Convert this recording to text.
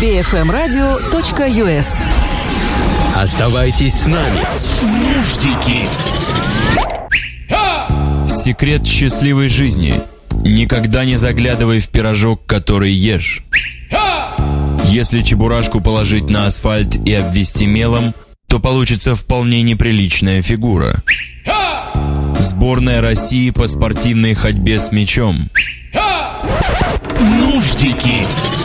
bfmradio.us. Оставайтесь с нами. Нуждики. Секрет счастливой жизни. Никогда не заглядывай в пирожок, который ешь. Если чебурашку положить на асфальт и обвести мелом, то получится вполне неприличная фигура. Сборная России по спортивной ходьбе с мячом. Нуждики.